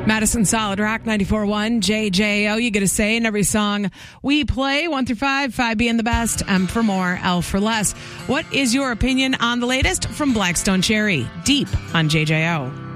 Madison Solid Rock 94.1 JJO. You get a say in every song we play. 1 through 5, 5 being the best, M for more, L for less. What is your opinion on the latest from Blackstone Cherry? Deep on JJO.